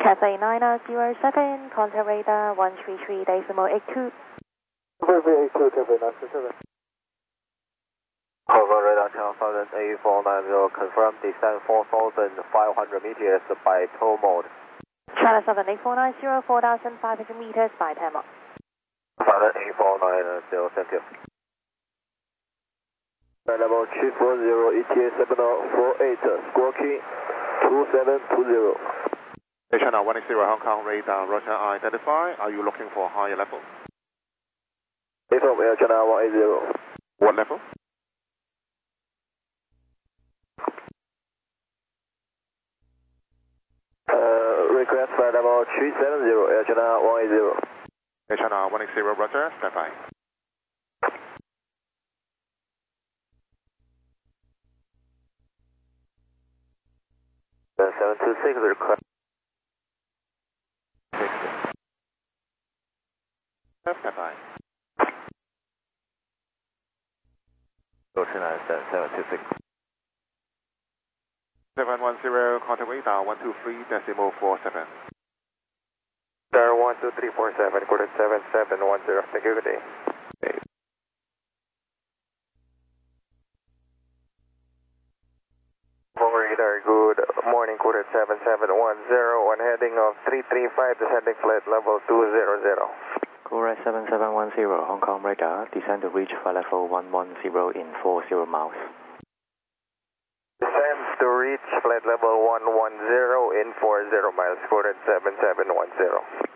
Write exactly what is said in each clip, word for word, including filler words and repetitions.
Cathay nine zero seven, contact radar one three three decimal eight two. one three eight two, Cathay nine zero seven. Contact radar channel one thousand eight four nine zero, confirm descent four thousand five hundred meters by tow mode. China seven eight four nine zero, four thousand five hundred meters by T A M. one thousand eight four nine zero, thank you. Level three four zero, E T A seven four eight, squawking two seven two zero. China one eight zero, Hong Kong radar, Roger, identify. Are you looking for a higher level? From Air China one eight zero. What level? Uh, request flight level three seven zero, Air China one eight zero. Air China one eight zero, Roger, stand by. seven two six, request. Stand by. Go to nine seven two six. seven one zero, contact radar one two three decimal four seven. Star one two three four seven, quarter seven seven one zero. Thank you, good day. Okay. Radar, good morning, quarter seven seven one zero, on heading of three three five, descending flight level two zero zero. Correct seven seven one zero, Hong Kong radar, descend to reach flight level one one zero in four zero miles. Descend to reach flight level one one zero in four zero miles, quarter seven seven one zero.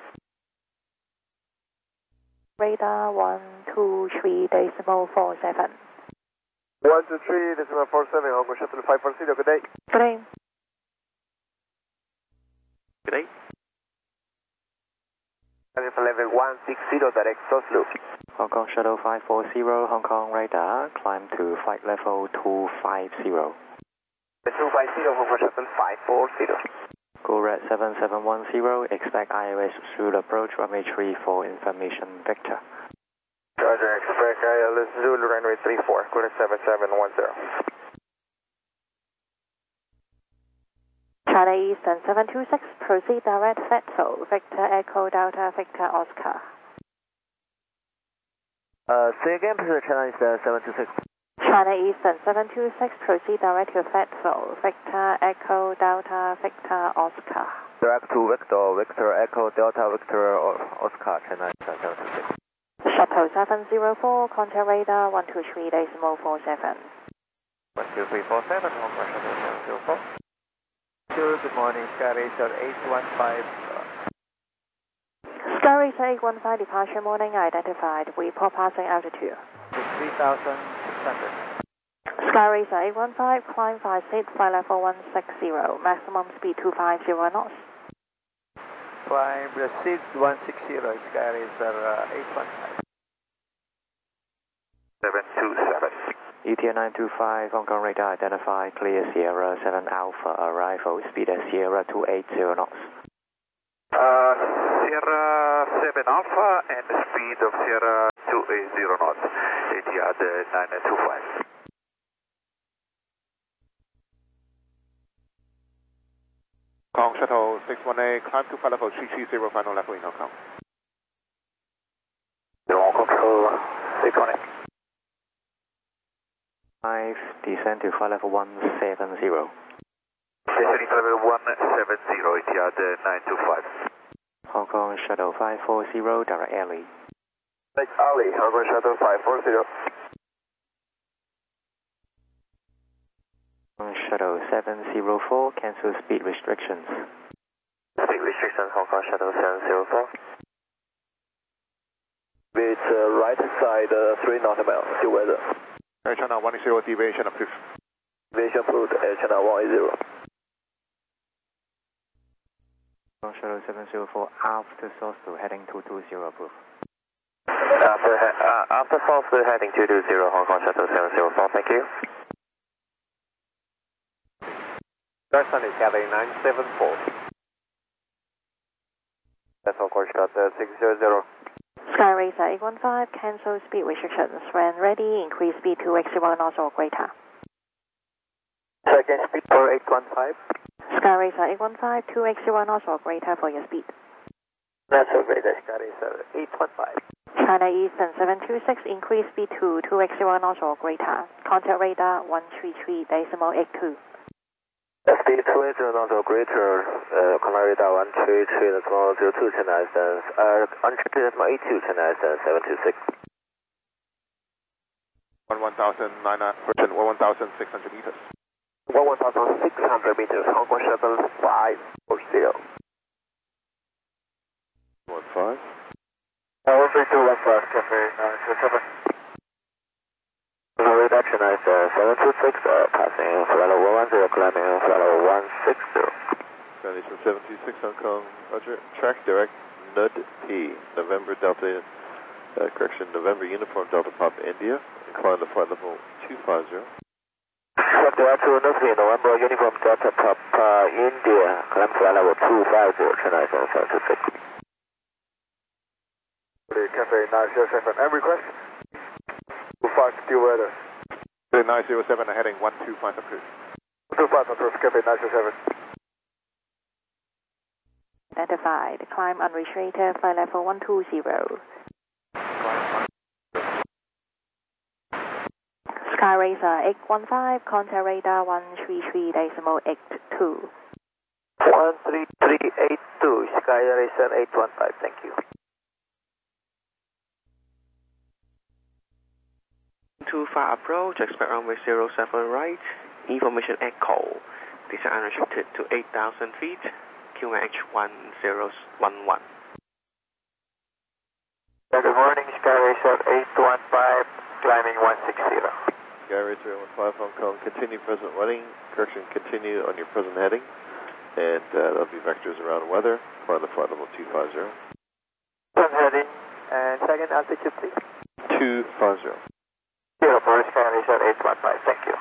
Radar one two three decimal four seven. one two three decimal four seven, Hong Kong Shuttle five four zero, good day. Good day. Good day. Level one six zero, direct source loop. Hong Kong Shuttle five four zero, Hong Kong radar, climb to flight level two five zero. two five zero, Hong Kong Shuttle five four zero. Go red seven seven one zero, expect I O S Zulu approach, runway three four, information Victor. Roger, expect I L S Zulu, runway three four, quarter seven seven one zero. China Eastern seven two six, proceed direct Vettel, Victor Echo Delta Victor Oscar. Uh, say again, please, China Eastern seven two six. China Eastern seven two six, proceed direct to Vettel, Victor Echo Delta Victor Oscar. Direct to Victor, Victor Echo Delta Victor Oscar, China Eastern seven two six. Shuttle seven zero four, contact radar one two three decimal four seven. one two three four seven, Hong Kong Shuttle seven zero four. Good morning, SkyRacer eight one five. SkyRacer eight one five, departure morning identified, report passing altitude. three thousand six hundred. SkyRacer eight one five, climb five six, flight level one six zero, maximum speed two five zero knots. Climb six one six zero, SkyRacer uh, eight one five. seven two seven. E T A nine two five, Hong Kong radar, identify, clear Sierra seven Alpha, arrival, speed at Sierra two eight zero knots. Uh, Sierra seven Alpha and the speed of Sierra two eight zero knots, A T R nine two five. Hong Kong Shuttle six one eight, climb to flight level three three zero, final level in Hong Kong. Hong Kong Shuttle six one eight. five, descend to flight level one seven zero. Descending to level one seven zero, A T R nine two five. Hong Kong Shuttle five four zero, direct alley. Like alley, Hong Kong Shuttle five four zero. Hong Kong Shuttle seven zero four, cancel speed restrictions. Speed restrictions, Hong Kong Shuttle seven zero four. It's uh, right side uh, three knot mile, still weather. Air China one zero, deviation approved. Deviation approved, Air China one zero. Hong Kong Shuttle seven zero four, after source to heading two two zero approved. After, uh, after source to heading two two zero, Hong Kong Shuttle seven zero four, thank you. Start Sunday, Cathay nine seven four. That's Hong Kong Shuttle six zero zero. SkyRacer eight one five, cancel speed restrictions. When ready, increase speed to X zero knots or greater. Second speed for eight one five. Sky Racer eight one five, two X zero knots or greater for your speed. That's a great Sky Racer eight one five. China Eastern seven two six, increase speed to two X zero knots or greater. Contact radar one three three decimal eight two. Speed two X zero knots or greater, uh, contact radar one three three decimal zero two, China Eastern, uh, one three three decimal eight two, China Eastern seven two six. One one thousand nine hundred, one thousand six hundred meters. One one thousand six hundred meters, Hong Kong shuttle five four zero. One five. Uh, one three two one five, Cafe nine two seven. Contact radar China Eastern seven two six, uh, passing flight level one one zero, climbing flight level one six zero. China Eastern seven two six, Hong Kong, roger. Track direct, N U D P, November Delta, uh, correction, November Uniform Delta Pop India. Incline to flight level two five zero. Track direct to N U D P, November Uniform Delta Pop uh, India, climb flight level two five zero, China Eastern seven two six. Cafe nine zero seven, and request two five still weather. nine zero seven, heading one two five approved. two five approved, Cafe nine zero seven. Identified. Climb unrestricted, flight level one two zero. Sky Racer eight one five, contact radar one three three decimal eight two. one three three eight two, Sky Racer eight one five, thank you. Too far approach, expect runway zero seven right, information echo, descent unrestricted to eight thousand feet, Q M H one zero one one. Good morning, Sky Racer eight one five, climbing one six zero. Sky Racer eight one five, Hong Kong, continue present running, correction, continue on your present heading, and uh, there'll be vectors around weather, climb to flight level two five zero. Present heading, and second altitude please. two five zero. Zero for Sky Racer eight one five, thank you.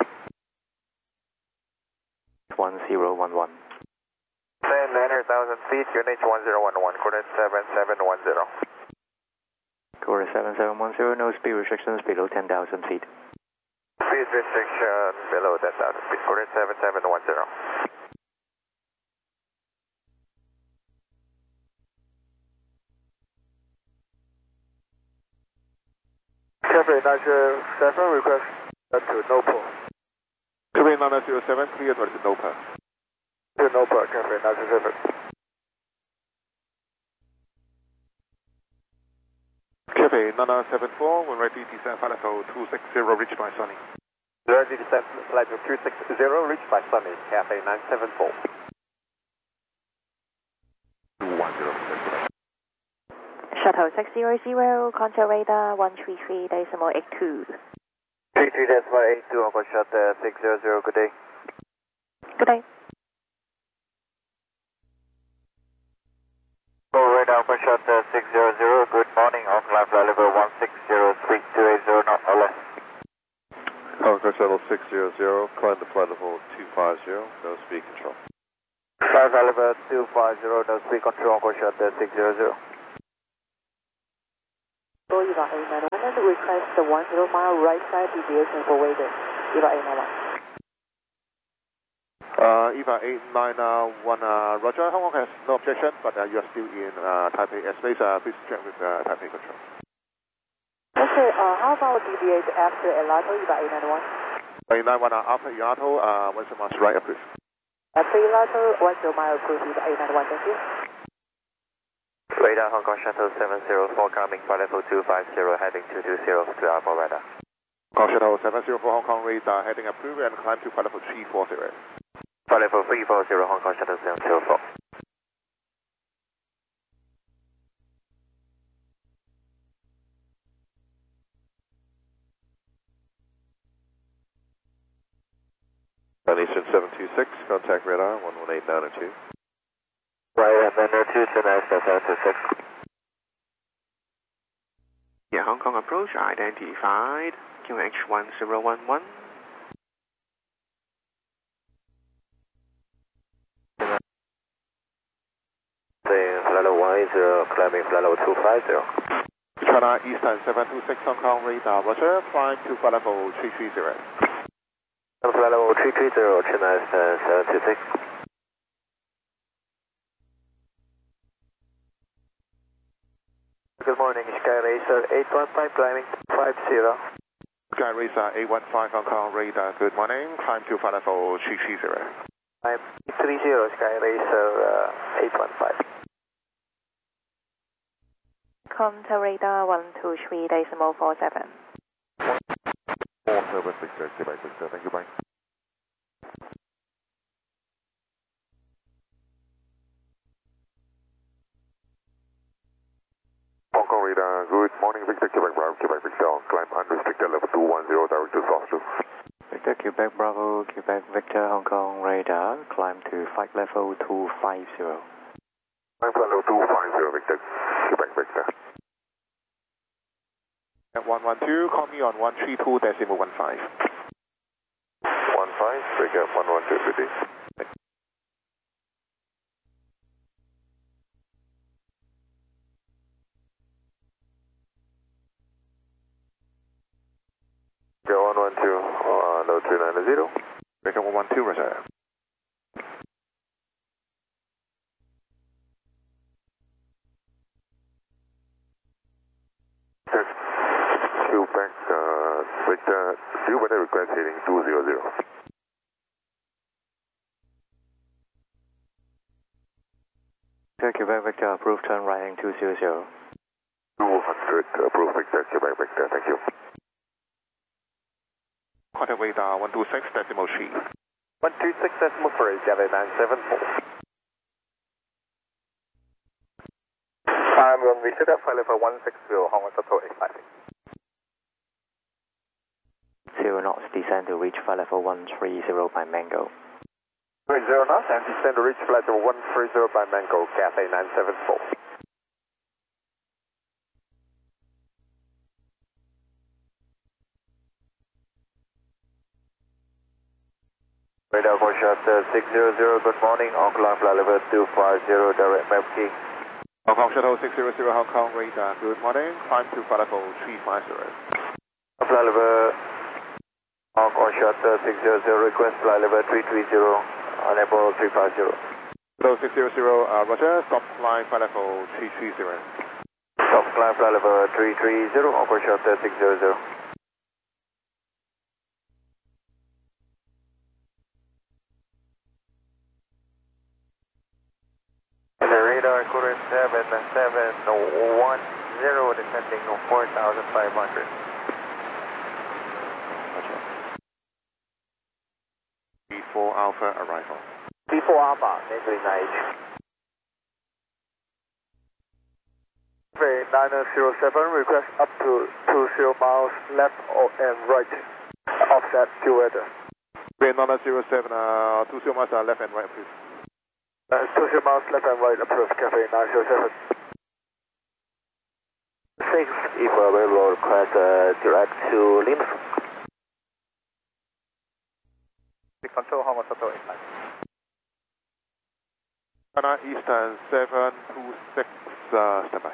one zero one one. nine hundred thousand feet, U N H one zero one one, coordinate seven seven one zero. Coordinate seven seven one zero, no speed restrictions below ten thousand feet. Speed restriction below ten thousand feet, coordinate seven seven one zero. Cafe nine zero seven, request to Nopal. Cafe nine zero seven, clear to Nopal. To Nopal, Cafe nine zero seven. Cafe nine seven four, when ready, descend flight level two six zero, reached by Sunny. Ready to descend flight level two six zero, reached by Sunny, Cafe nine seven four. one zero six. Shuttle six zero zero, contact radar one three three decimal eight two. three three decimal eight two, Hong Kong shuttle six zero zero, good day. Good day. Radar Hong Kong shuttle six zero zero, good morning, on climb flight level one six zero, speed two eight zero, not or less. Hong Kong Shuttle six zero zero, climb to flight level two five zero, no speed control. Climb flight level two five zero, no speed control, Hong Kong shuttle six zero zero. So Eva eight nine one, request the one zero mile right side deviation for waiter. Eva eight nine one. Uh, Eva eight nine one, uh, Roger, Hong Kong has no objection, but uh, you are still in uh, Taipei airspace. Uh, please check with uh, Taipei control. Okay, uh, how about deviate after Elato, Eva eight nine one? eight nine one, uh, after Yato, uh, one zero miles right approved. After Elato, one zero mile approved, Eva eight nine one, thank you. Radar Hong Kong Shuttle seven zero four, coming flight level two five zero, heading two two zero to Alpha radar. Hong Kong Shuttle seven zero four, Hong Kong radar, heading approved and climb to flight level three four zero. Flight level three four zero, Hong Kong Shuttle seven zero four. China Eastern seven two six, contact radar one one eight nine two. Right, and then there two to nine seven two six. Yeah, Hong Kong approach identified, Q M H one zero one one. Flight level one eight zero, climbing flight level two five zero. China Eastern seven two six, Hong Kong radar, Roger, climb to flight level three three zero. Flight level three three zero, China Eastern seven two six. Good morning, Sky Racer eight one five climbing five zero. Sky Racer eight one five Hong Kong radar, good morning, climb to flight level three three zero. I'm three zero, Sky Racer uh, eight one five. Contact radar one two three decimal four seven. four seven Victor, Quebec Victor, thank you, bye. Hong Kong radar, good morning, Victor Quebec Bravo, Quebec Victor, on climb unrestricted level two one zero, direct to South two. Victor Quebec Bravo, Quebec Victor, Hong Kong radar, climb to flight level two five zero. Climb flight level two five zero, Victor Quebec Victor. At one one two, call me on one three two decimal one five. one five, break up one one two, good day. one one two, uh, no three nine zero. Break up one one two, Roger. Quebec, uh, Victor, view weather request heading two zero zero. Victor Quebec Victor, approved turn right heading two zero zero. two hundred, approved Victor Quebec Victor, thank you. Contact radar one two six decimal three. one two six decimal three, Gary nine seven four. I'm going to reset at flight level one six zero, Hong Kong Total eight five. Zero knots, descend to reach flight level one three zero by Mango. Zero knots and descend to reach flight level one three zero by Mango, Cathay nine seven four. Radar for shot uh, six zero zero, good morning, on climb flight level two five zero, direct map key. Hong Kong Shuttle six zero zero Hong Kong radar, good morning, climb to flight level three five zero. Flight level Hong Kong shot uh, six zero zero, request flight level three three zero, enable three five zero. Hello six zero zero, uh, Roger, stop flying flight level three three zero. Stop climb flight level three three zero, Hong Kong shot uh, six zero zero. The radar current seven seven one zero, descending to four thousand five hundred. B four Alpha arrival. B four Alpha, neighboring H. nine zero seven, request up to two zero miles left and right, offset to weather. nine zero seven, uh, two zero miles uh, left and right, please. Uh, two zero miles left and right, approved, Cathay nine zero seven. six, if available, request uh, direct to Lima. Control Hong Kong Total eight five. China Eastern seven two six, uh, standby.